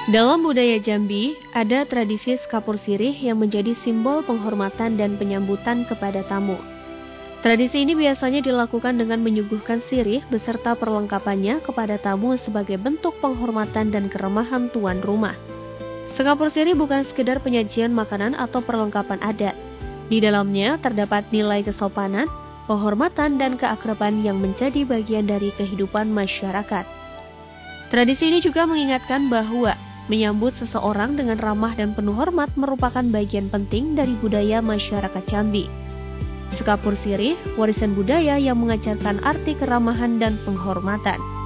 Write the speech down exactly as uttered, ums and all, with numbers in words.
Dalam budaya Jambi, ada tradisi skapur sirih yang menjadi simbol penghormatan dan penyambutan kepada tamu. Tradisi ini biasanya dilakukan dengan menyuguhkan sirih beserta perlengkapannya kepada tamu sebagai bentuk penghormatan dan keramahan tuan rumah. Skapur sirih bukan sekedar penyajian makanan atau perlengkapan adat. Di dalamnya terdapat nilai kesopanan, penghormatan, dan keakraban yang menjadi bagian dari kehidupan masyarakat. Tradisi ini juga mengingatkan bahwa menyambut seseorang dengan ramah dan penuh hormat merupakan bagian penting dari budaya masyarakat Jambi. Skapur sirih, warisan budaya yang mengajarkan arti keramahan dan penghormatan.